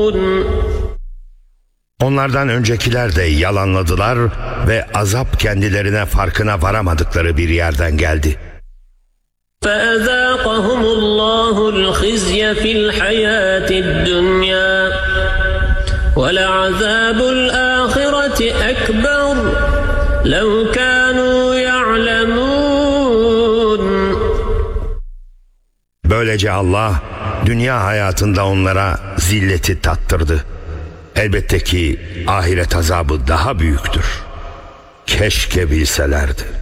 Onlardan öncekiler de yalanladılar ve azap kendilerine farkına varamadıkları bir yerden geldi. فَأَذَاقَهُمُ اللّٰهُ الْخِزْيَ فِي الْحَيَاةِ الدُّنْيَا وَلَعَذَابُ الْآخِرَةِ أَكْبَرُ لَوْ كَانُوا يَعْلَمُونَ. Böylece Allah dünya hayatında onlara zilleti tattırdı. Elbette ki ahiret azabı daha büyüktür. Keşke bilselerdi.